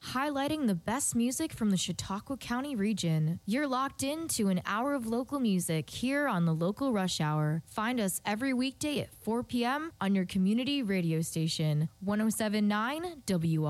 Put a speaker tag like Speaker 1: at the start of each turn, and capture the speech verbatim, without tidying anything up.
Speaker 1: highlighting the best music from the Chautauqua County region. You're locked into an hour of local music here on the Local Rush Hour. Find us every weekday at four p.m. on your community radio station, one oh seven point nine W R.